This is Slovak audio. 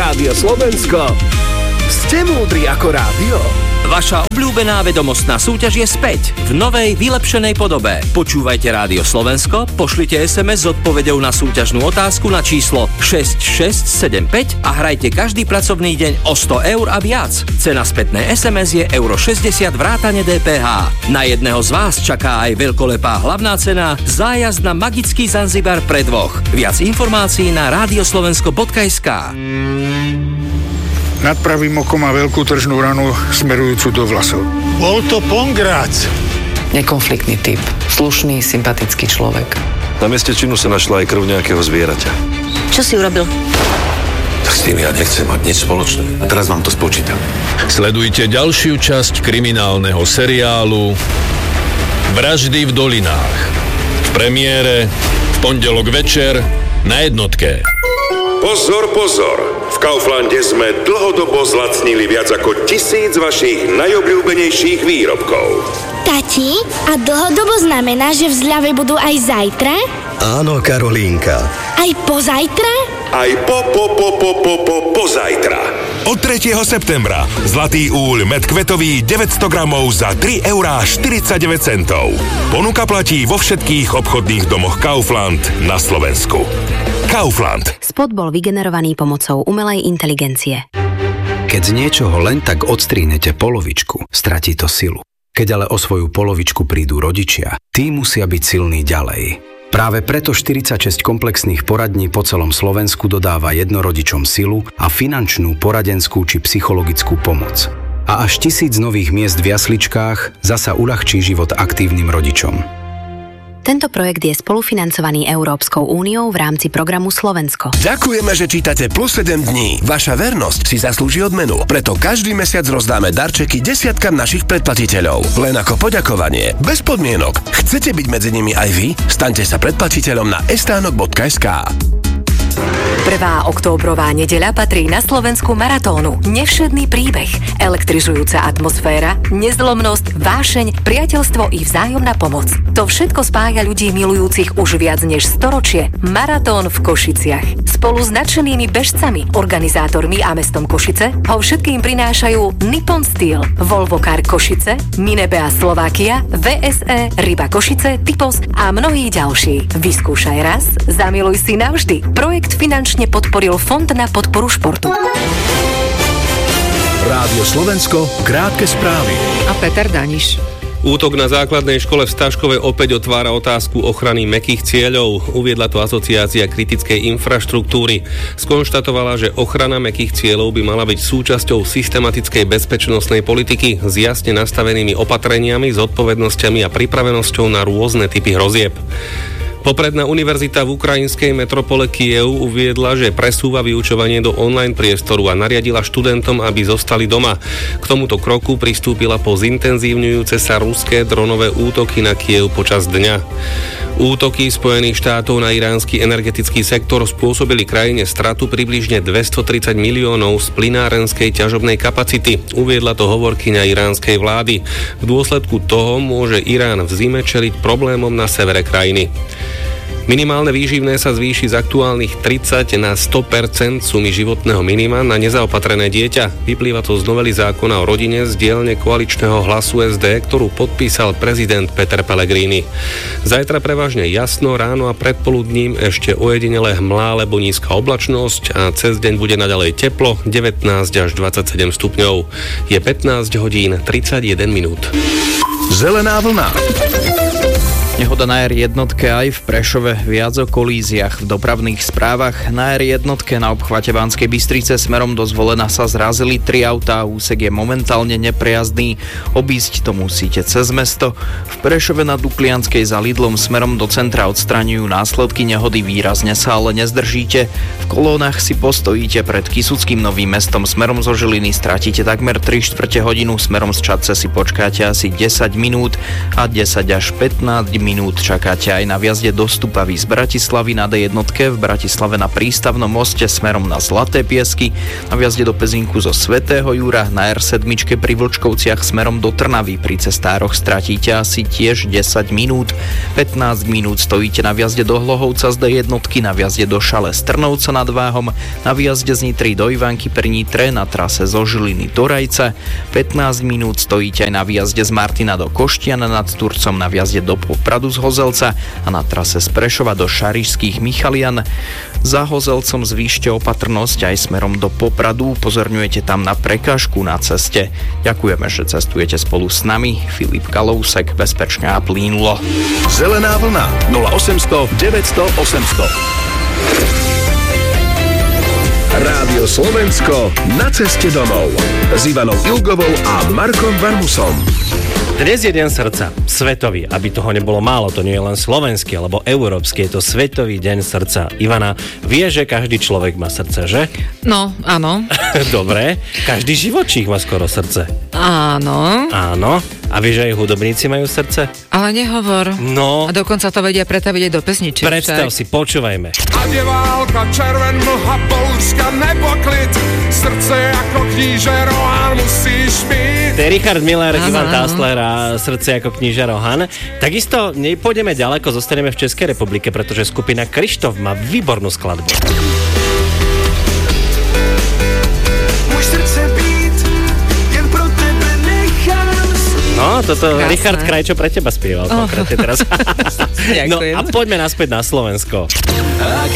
Rádio Slovensko. Ste múdri ako rádio. Vaša obľúbená vedomostná súťaž je späť v novej, vylepšenej podobe. Počúvajte Rádio Slovensko, pošlite SMS s odpoveďou na súťažnú otázku na číslo 6675 a hrajte každý pracovný deň o 100 eur a viac. Cena spätnej SMS je euro 60 vrátane DPH. Na jedného z vás čaká aj veľkolepá hlavná cena zájazd na magický Zanzibar pre dvoch. Viac informácií na radioslovensko.sk. Nad pravým okom má veľkú tržnú ranu smerujúcu do vlasov. Bol to Pongrác. Nekonfliktný typ. Slušný, sympatický človek. Na mieste činu sa našla aj krv nejakého zvieraťa. Čo si urobil? Tak s tým ja nechcem mať nič spoločné. A teraz vám to spočítam. Sledujte ďalšiu časť kriminálneho seriálu Vraždy v Dolinách. V premiére v pondelok večer na Jednotke. Pozor, pozor! V Kauflande sme dlhodobo zlacnili viac ako 1000 vašich najobľúbenejších výrobkov. Tati, a dlhodobo znamená, že v zľave budú aj zajtra? Áno, Karolínka. Aj pozajtra? Aj pozajtra. Od 3. septembra Zlatý úľ medkvetový 900 gramov za 3,49 €. Ponuka platí vo všetkých obchodných domoch Kaufland na Slovensku. Kaufland. Spot bol vygenerovaný pomocou umelej inteligencie. Keď z niečoho len tak odstrínete polovičku, stratí to silu. Keď ale o svoju polovičku prídu rodičia, tí musia byť silní ďalej. Práve preto 46 komplexných poradní po celom Slovensku dodáva jednorodičom silu a finančnú, poradenskú či psychologickú pomoc. A až 1000 nových miest v jasličkách zasa uľahčí život aktívnym rodičom. Tento projekt je spolufinancovaný Európskou úniou v rámci programu Slovensko. Ďakujeme, že čítate Plus 7 dní. Vaša vernosť si zaslúži odmenu. Preto každý mesiac rozdáme darčeky desiatkam našich predplatiteľov. Len ako poďakovanie. Bez podmienok. Chcete byť medzi nimi aj vy? Staňte sa predplatiteľom na estánok.sk. 1. októbrová nedeľa patrí na Slovensku maratónu. Nevšedný príbeh, elektrizujúca atmosféra, nezlomnosť, vášeň, priateľstvo i vzájomná pomoc. To všetko spája ľudí milujúcich už viac než storočie. Maratón v Košiciach. Spolu s nadšenými bežcami, organizátormi a mestom Košice ho všetkým prinášajú Nippon Steel, Volvo Car Košice, Minebea Slovakia, VSE, Ryba Košice, Typos a mnohí ďalší. Vyskúšaj raz, zamiluj si navždy. Projekt finančne podporil Fond na podporu športu. Rádio Slovensko, krátke správy. A Peter Daniš. Útok na základnej škole v Staškove opäť otvára otázku ochrany mäkkých cieľov. Uviedla to Asociácia kritickej infraštruktúry. Skonštatovala, že ochrana mäkkých cieľov by mala byť súčasťou systematickej bezpečnostnej politiky s jasne nastavenými opatreniami, zodpovednosťami a pripravenosťou na rôzne typy hrozieb. Popredná univerzita v ukrajinskej metropole Kyjev uviedla, že presúva vyučovanie do online priestoru a nariadila študentom, aby zostali doma. K tomuto kroku pristúpila po zintenzívňujúce sa ruské dronové útoky na Kyjev počas dňa. Útoky Spojených štátov na iránsky energetický sektor spôsobili krajine stratu približne 230 miliónov z plynárenskej ťažobnej kapacity, uviedla to hovorkyňa iránskej vlády. V dôsledku toho môže Irán v zime čeliť problémom na severe krajiny. Minimálne výživné sa zvýši z aktuálnych 30 na 100% sumy životného minima na nezaopatrené dieťa. Vyplýva to z novely zákona o rodine z dielne koaličného Hlasu SD, ktorú podpísal prezident Peter Pellegrini. Zajtra prevažne jasno, ráno a predpoludním ešte ojedinele hmlá alebo nízka oblačnosť a cez deň bude naďalej teplo 19 až 27 stupňov. Je 15 hodín 31 minút. Zelená vlna. Nehoda na R1 aj v Prešove, viac o kolíziách v dopravných správach. Na R1 na obchvate Banskej Bystrice smerom do Zvolena sa zrazili 3 autá, úsek je momentálne neprejazdný, obísť to musíte cez mesto. V Prešove na Duklianskej za Lidlom smerom do centra odstraňujú následky nehody, výrazne sa ale nezdržíte. V kolónach si postojíte pred Kysuckým Novým Mestom smerom zo Žiliny, stratíte takmer 3/4 hodinu, smerom z Čadce si počkáte asi 10 minút a 10 až 15 minút minút. Čakáte aj na výjazde do Stupavy z Bratislavy na D1, v Bratislave na Prístavnom moste smerom na Zlaté Piesky, na výjazde do Pezinku zo Svätého Jura, na R7 pri Vlčkovciach smerom do Trnavy. Pri cestároch stratíte asi tiež 10 minút. 15 minút stojíte na výjazde do Hlohovca z D1, na výjazde do Šale z Trnovca nad Váhom, na výjazde z Nitry do Ivanky pri Nitre, na trase zo Žiliny do Rajca. 15 minút stojíte aj na výjazde z Martina do Koštiana nad Turcom, na výjazde do Popradu z Hozelca a na trase z Prešova do Šarišských Michalian. Za Hozelcom zvýšte opatrnosť aj smerom do Popradu, upozorňujete tam na prekážku na ceste. Ďakujeme, že cestujete spolu s nami. Filip Kalousek, bezpečne a plynulo. Zelená vlna 0800 900 800. Rádio Slovensko na ceste domov s Ivanou Ilgovou a Markom Varmusom. Dnes je deň srdca, svetový, aby toho nebolo málo, to nie je len slovenský alebo európsky, je to svetový deň srdca. Ivana, vie, že každý človek má srdce, že? No, áno. Dobre, každý živočích má skoro srdce. Áno. Áno, a vieš, že aj hudobníci majú srdce? Ale nehovor. No. A dokonca to vedia pretaviť aj do pesničiek. Predstav si, počúvajme. A je válka, červen mlha, bouřka nebo klid, srdce ako kníže Rohan musíš mít. To je Richard Miller, Ivan Tásler a Srdce ako kníža Rohan. Takisto nepôjdeme ďaleko, zostaneme v Českej republike, pretože skupina Krištof má výbornú skladbu. No, toto krásne. Richard Krajčo pre teba spieval konkrétne teraz. No a poďme naspäť na Slovensko. Ak